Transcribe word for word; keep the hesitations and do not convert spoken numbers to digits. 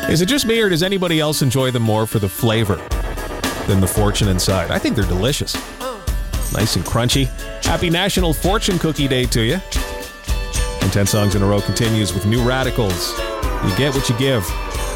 Is it just me, or does anybody else enjoy them more for the flavor than the Fortune inside? I think they're delicious. Nice and crunchy. Happy National Fortune Cookie Day to you. And ten songs in a row continues with New Radicals. You get what you give.